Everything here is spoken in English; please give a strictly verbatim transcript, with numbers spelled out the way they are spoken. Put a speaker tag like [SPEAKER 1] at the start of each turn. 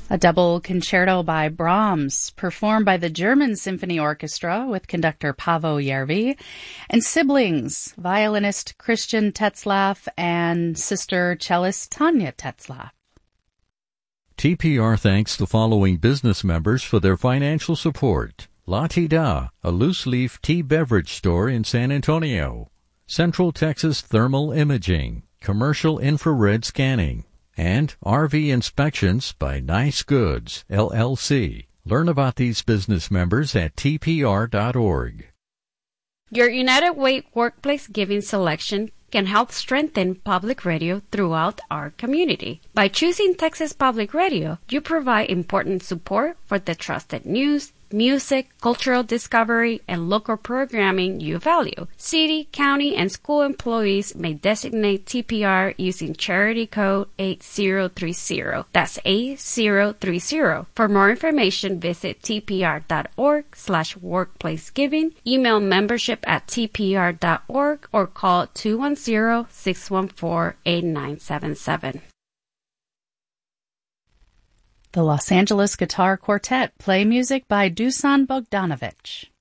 [SPEAKER 1] A double concerto by Brahms, performed by the German Symphony Orchestra with conductor Paavo Järvi, and Siblings, violinist Christian Tetzlaff and sister cellist Tanya Tetzlaff.
[SPEAKER 2] T P R thanks the following business members for their financial support. La Tida, a loose-leaf tea beverage store in San Antonio. Central Texas Thermal Imaging, commercial infrared scanning. And R V Inspections by Nice Goods, L L C. Learn about these business members at T P R dot org.
[SPEAKER 3] Your United Way Workplace Giving selection can help strengthen public radio throughout our community. By choosing Texas Public Radio, you provide important support for the trusted news, music, cultural discovery, and local programming you value. City, county, and school employees may designate T P R using charity code eight zero three zero. That's eight zero three zero. For more information, visit T P R dot org slash workplacegiving, email membership at T P R dot org, or call two one zero, six one four, eight nine seven seven.
[SPEAKER 1] The Los Angeles Guitar Quartet play music by Dusan Bogdanovich.